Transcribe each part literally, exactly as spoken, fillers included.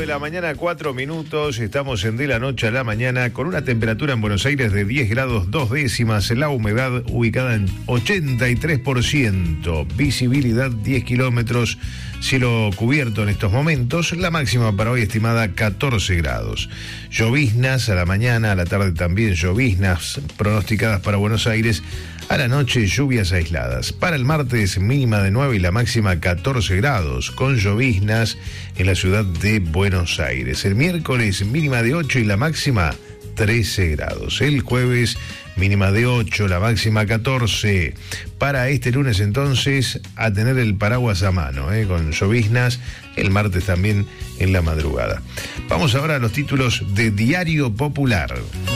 la mañana, cuatro minutos. Estamos en De la Noche a la Mañana con una temperatura en Buenos Aires de diez grados dos décimas. La humedad ubicada en ochenta y tres por ciento. Visibilidad diez kilómetros. Cielo cubierto en estos momentos. La máxima para hoy estimada catorce grados. Lloviznas a la mañana, a la tarde también lloviznas pronosticadas para Buenos Aires. A la noche, lluvias aisladas. Para el martes, mínima de nueve y la máxima catorce grados, con lloviznas en la ciudad de Buenos Aires. El miércoles, mínima de ocho y la máxima trece grados. El jueves, mínima de ocho, la máxima catorce. Para este lunes, entonces, a tener el paraguas a mano, ¿eh? Con lloviznas. El martes también en la madrugada. Vamos ahora a los títulos de Diario Popular.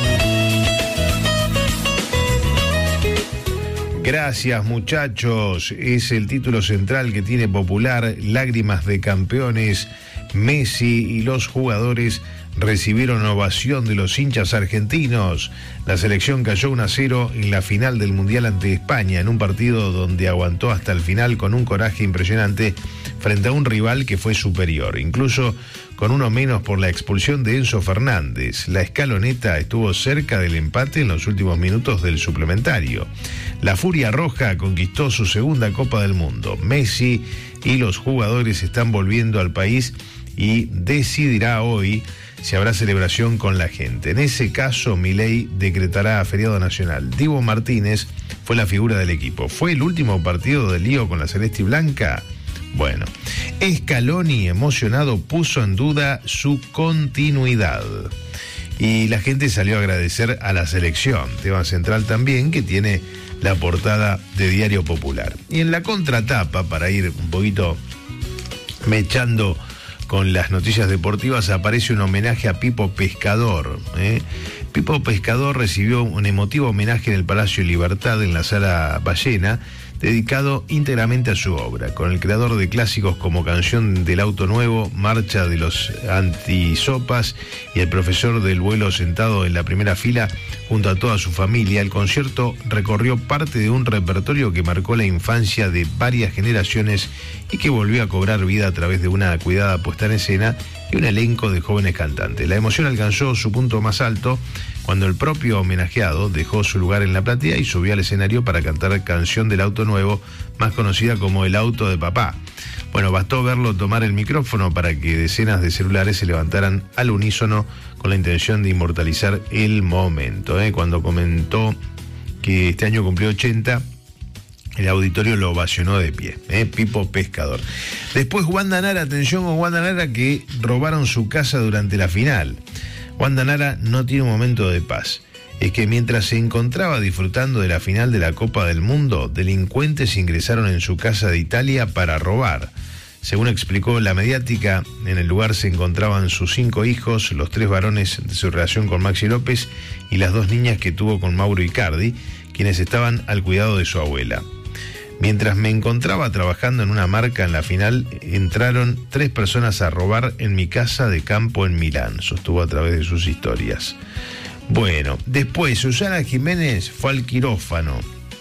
Gracias, muchachos, es el título central que tiene Popular. Lágrimas de campeones. Messi y los jugadores recibieron ovación de los hinchas argentinos. La selección cayó uno a cero en la final del Mundial ante España, en un partido donde aguantó hasta el final con un coraje impresionante frente a un rival que fue superior, incluso con uno menos por la expulsión de Enzo Fernández. La escaloneta estuvo cerca del empate en los últimos minutos del suplementario. La Furia Roja conquistó su segunda Copa del Mundo. Messi y los jugadores están volviendo al país y decidirá hoy si habrá celebración con la gente. En ese caso, Milei decretará feriado nacional. Dibu Martínez fue la figura del equipo. ¿Fue el último partido del lío con la Celeste y Blanca? Bueno, Scaloni, emocionado, puso en duda su continuidad. Y la gente salió a agradecer a la selección. Tema central también, que tiene la portada de Diario Popular. Y en la contratapa, para ir un poquito mechando con las noticias deportivas, aparece un homenaje a Pipo Pescador. ¿eh? Pipo Pescador recibió un emotivo homenaje en el Palacio Libertad, en la Sala Ballena, dedicado íntegramente a su obra, con el creador de clásicos como Canción del Auto Nuevo, Marcha de los Antisopas y el profesor del vuelo sentado en la primera fila junto a toda su familia. El concierto recorrió parte de un repertorio que marcó la infancia de varias generaciones y que volvió a cobrar vida a través de una cuidada puesta en escena y un elenco de jóvenes cantantes. La emoción alcanzó su punto más alto cuando el propio homenajeado dejó su lugar en la platea y subió al escenario para cantar Canción del Auto Nuevo, más conocida como El Auto de Papá. Bueno, bastó verlo tomar el micrófono para que decenas de celulares se levantaran al unísono con la intención de inmortalizar el momento. ¿eh? Cuando comentó que este año cumplió ochenta, el auditorio lo ovacionó de pie. ¿eh? Pipo Pescador. Después Wanda Nara, atención con Wanda Nara, que robaron su casa durante la final. Wanda Nara no tiene un momento de paz. Es que mientras se encontraba disfrutando de la final de la Copa del Mundo, delincuentes ingresaron en su casa de Italia para robar. Según explicó la mediática, en el lugar se encontraban sus cinco hijos, los tres varones de su relación con Maxi López y las dos niñas que tuvo con Mauro Icardi, quienes estaban al cuidado de su abuela. Mientras me encontraba trabajando en una marca en la final, entraron tres personas a robar en mi casa de campo en Milán, sostuvo a través de sus historias. Bueno, después Susana Jiménez fue al quirófano.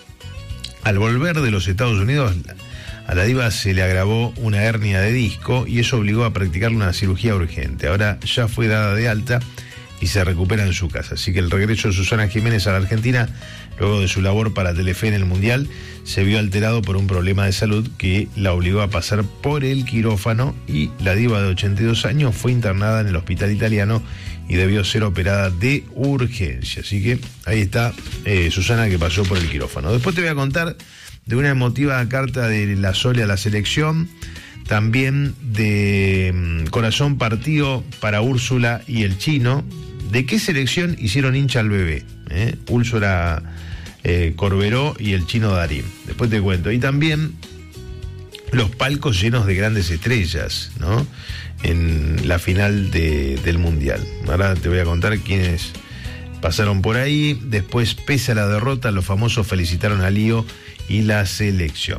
Al volver de los Estados Unidos, a la diva se le agravó una hernia de disco y eso obligó a practicarle una cirugía urgente. Ahora ya fue dada de alta y se recupera en su casa. Así que el regreso de Susana Jiménez a la Argentina, luego de su labor para Telefe en el Mundial, se vio alterado por un problema de salud que la obligó a pasar por el quirófano y la diva de ochenta y dos años fue internada en el hospital italiano y debió ser operada de urgencia. Así que ahí está eh, Susana, que pasó por el quirófano. Después te voy a contar de una emotiva carta de la Sole a la selección, también de um, corazón partido para Úrsula y el Chino. ¿De qué selección hicieron hincha al bebé? ¿Eh? Úrsula eh, Corberó y el Chino Darín. Después te cuento. Y también los palcos llenos de grandes estrellas, ¿no? En la final de, del Mundial. Ahora te voy a contar quiénes pasaron por ahí. Después, pese a la derrota, los famosos felicitaron a Lío y la selección.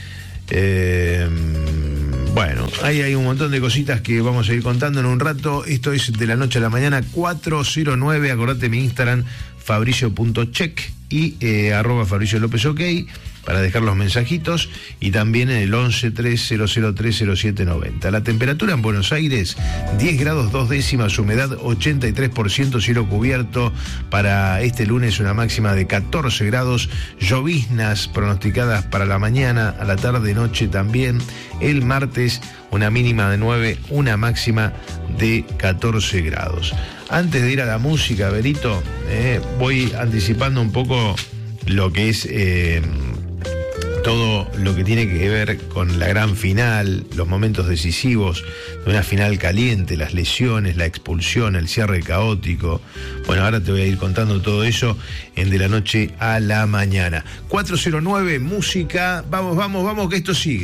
Eh, bueno, ahí hay un montón de cositas que vamos a ir contando en un rato. Esto es De la Noche a la Mañana, cuatro cero nueve. Acordate mi Instagram, fabricio punto check y eh, arroba Fabricio López OK. para dejar los mensajitos, y también en el once tres cero cero tres cero siete noventa. La temperatura en Buenos Aires, diez grados dos décimas, humedad ochenta y tres por ciento, cielo cubierto. Para este lunes una máxima de catorce grados, lloviznas pronosticadas para la mañana, a la tarde, noche también. El martes una mínima de nueve, una máxima de catorce grados. Antes de ir a la música, Berito, eh, voy anticipando un poco lo que es eh, todo lo que tiene que ver con la gran final, los momentos decisivos de una final caliente, las lesiones, la expulsión, el cierre caótico. Bueno, ahora te voy a ir contando todo eso en De la Noche a la Mañana. cuatro cero nueve, música. Vamos, vamos, vamos, que esto sigue.